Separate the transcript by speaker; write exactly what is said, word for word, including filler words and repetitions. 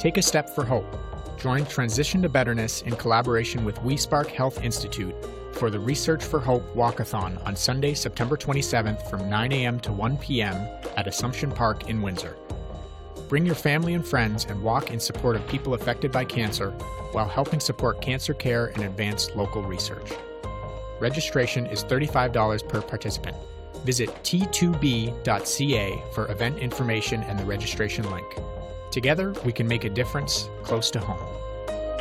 Speaker 1: Take a step for hope. Join Transition to Betterness in collaboration with WeSpark Health Institute for the Research for Hope Walkathon on Sunday, September twenty-seventh from nine a.m. to one p.m. at Assumption Park in Windsor. Bring your family and friends and walk in support of people affected by cancer while helping support cancer care and advance local research. Registration is thirty-five dollars per participant. Visit t two b dot c a for event information and the registration link. Together, we can make a difference close to home.